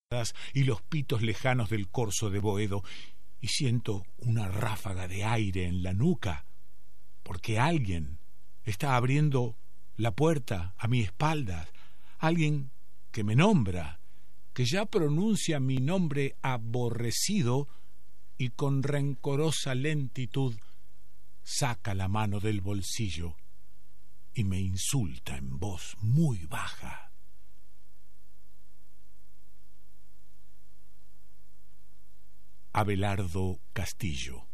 y los pitos lejanos del corso de Boedo, y siento una ráfaga de aire en la nuca, porque alguien está abriendo la puerta a mi espalda, alguien que me nombra, que ya pronuncia mi nombre aborrecido y con rencorosa lentitud saca la mano del bolsillo y me insulta en voz muy baja. Abelardo Castillo.